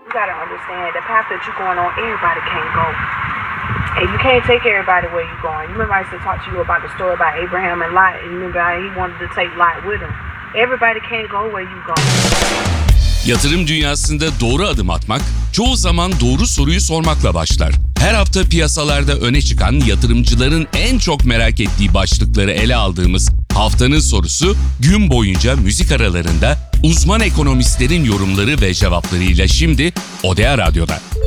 You gotta understand the path that you're going on, everybody can't go. And you can't take everybody where you're going. You remember I used to talk to you about the story about Abraham and Lot, and you remember how he wanted to take Lot with him. Everybody can't go where you go. Yatırım dünyasında doğru adım atmak, çoğu zaman doğru soruyu sormakla başlar. Her hafta piyasalarda öne çıkan yatırımcıların en çok merak ettiği başlıkları ele aldığımız Haftanın Sorusu, gün boyunca müzik aralarında uzman ekonomistlerin yorumları ve cevaplarıyla şimdi Odea Radyo'da.